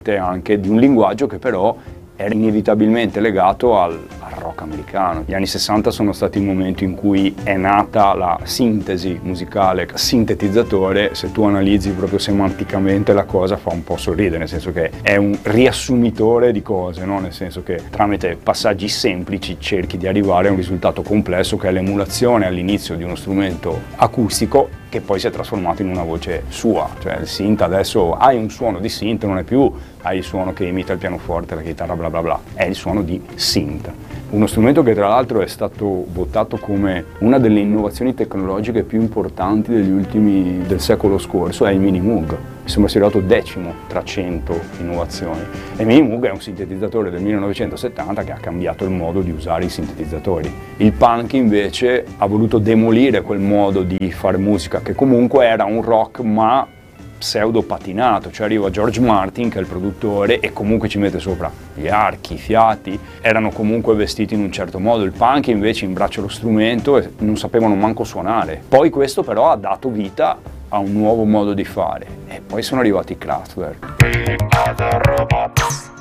anche di un linguaggio che però era inevitabilmente legato al rock americano. Gli anni 60 sono stati il momento in cui è nata la sintesi musicale, sintetizzatore. Se tu analizzi proprio semanticamente la cosa fa un po' sorridere, nel senso che è un riassumitore di cose, no? Nel senso che tramite passaggi semplici cerchi di arrivare a un risultato complesso che è l'emulazione all'inizio di uno strumento acustico che poi si è trasformato in una voce sua. Cioè il synth adesso hai un suono di synth, non è più hai il suono che imita il pianoforte, la chitarra bla bla bla, è il suono di synth. Uno strumento che tra l'altro è stato votato come una delle innovazioni tecnologiche più importanti del secolo scorso è il Mini Moog. Mi sembra sia arrivato 10° tra 100 innovazioni. E il Mini Moog è un sintetizzatore del 1970 che ha cambiato il modo di usare i sintetizzatori. Il punk invece ha voluto demolire quel modo di fare musica che comunque era un rock ma pseudo patinato, cioè arriva George Martin che è il produttore e comunque ci mette sopra gli archi, i fiati, erano comunque vestiti in un certo modo. Il punk invece imbraccia lo strumento e non sapevano manco suonare. Poi questo però ha dato vita a un nuovo modo di fare e poi sono arrivati i Kraftwerk. We are the robots.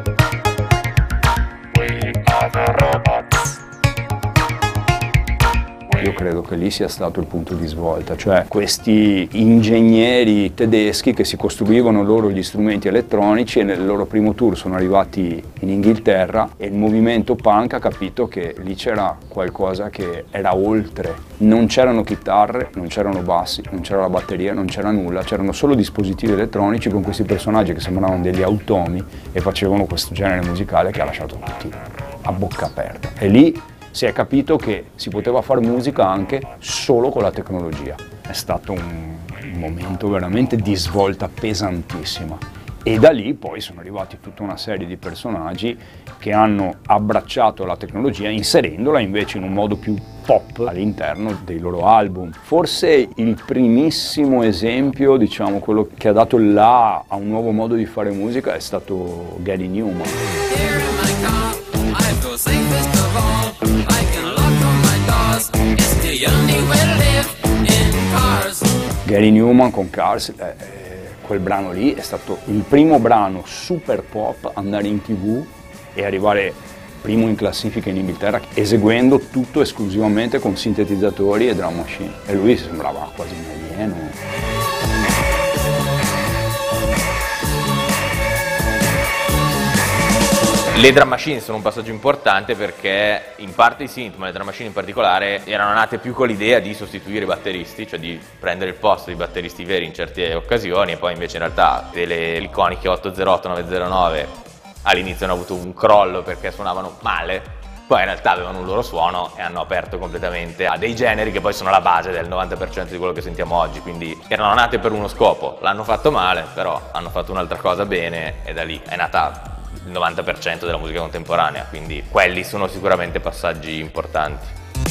We are the robots. Io credo che lì sia stato il punto di svolta, cioè questi ingegneri tedeschi che si costruivano loro gli strumenti elettronici e nel loro primo tour sono arrivati in Inghilterra e il movimento punk ha capito che lì c'era qualcosa che era oltre. Non c'erano chitarre, non c'erano bassi, non c'era la batteria, non c'era nulla, c'erano solo dispositivi elettronici con questi personaggi che sembravano degli automi e facevano questo genere musicale che ha lasciato tutti a bocca aperta. E lì si è capito che si poteva fare musica anche solo con la tecnologia. È stato un momento veramente di svolta pesantissima e da lì poi sono arrivati tutta una serie di personaggi che hanno abbracciato la tecnologia inserendola invece in un modo più pop all'interno dei loro album. Forse il primissimo esempio, diciamo quello che ha dato il là a un nuovo modo di fare musica è stato Gary Numan. Gary Numan con Cars, quel brano lì è stato il primo brano super pop ad andare in TV e arrivare primo in classifica in Inghilterra eseguendo tutto esclusivamente con sintetizzatori e drum machine e lui sembrava quasi un alieno. Le drum machine sono un passaggio importante perché in parte i synth, ma le drum machine in particolare, erano nate più con l'idea di sostituire i batteristi, cioè di prendere il posto dei batteristi veri in certe occasioni e poi invece in realtà delle iconiche 808, 909 all'inizio hanno avuto un crollo perché suonavano male, poi in realtà avevano un loro suono e hanno aperto completamente a dei generi che poi sono la base del 90% di quello che sentiamo oggi, quindi erano nate per uno scopo, l'hanno fatto male, però hanno fatto un'altra cosa bene e da lì è nata il 90% della musica contemporanea, quindi quelli sono sicuramente passaggi importanti.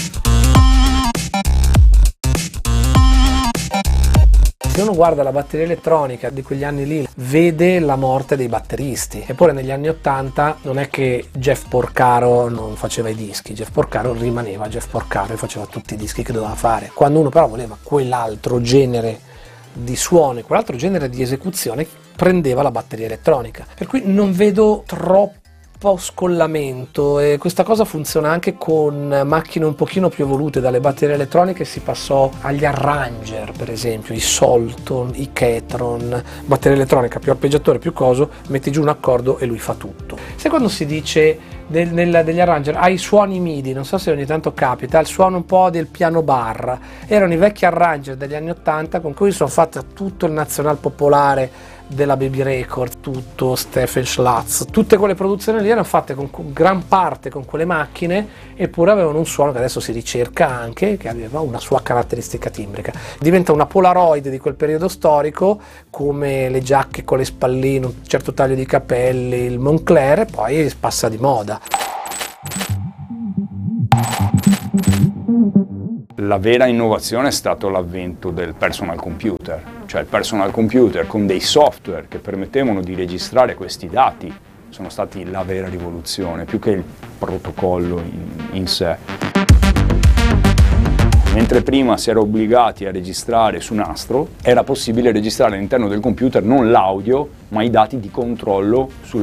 Se uno guarda la batteria elettronica di quegli anni lì, vede la morte dei batteristi. Eppure negli anni 80 non è che Jeff Porcaro non faceva i dischi, Jeff Porcaro rimaneva Jeff Porcaro e faceva tutti i dischi che doveva fare. Quando uno però voleva quell'altro genere di suono e quell'altro genere di esecuzione, prendeva la batteria elettronica. Per cui non vedo troppo scollamento e questa cosa funziona anche con macchine un pochino più evolute. Dalle batterie elettroniche si passò agli arranger, per esempio i Solton, i Ketron, batteria elettronica più arpeggiatore più coso, metti giù un accordo e lui fa tutto. Se quando si dice degli arranger hai suoni MIDI, non so se ogni tanto capita, il suono un po' del piano bar, erano i vecchi arranger degli anni 80 con cui sono fatta tutto il nazional popolare della Baby Record, tutto Stephen Schlatz, tutte quelle produzioni lì erano fatte con gran parte con quelle macchine, eppure avevano un suono che adesso si ricerca anche, che aveva una sua caratteristica timbrica. Diventa una Polaroid di quel periodo storico, come le giacche con le spalline, un certo taglio di capelli, il Moncler, e poi passa di moda. La vera innovazione è stato l'avvento del personal computer, cioè il personal computer con dei software che permettevano di registrare questi dati sono stati la vera rivoluzione, più che il protocollo in sé. Mentre prima si era obbligati a registrare su nastro, era possibile registrare all'interno del computer non l'audio, ma i dati di controllo sulla